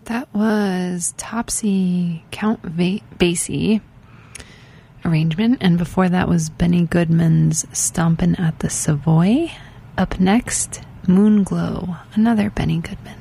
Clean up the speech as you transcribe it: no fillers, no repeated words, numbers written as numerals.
That was Topsy Count Basie arrangement. And before that was Benny Goodman's Stompin' at the Savoy. Up next, Moonglow, another Benny Goodman.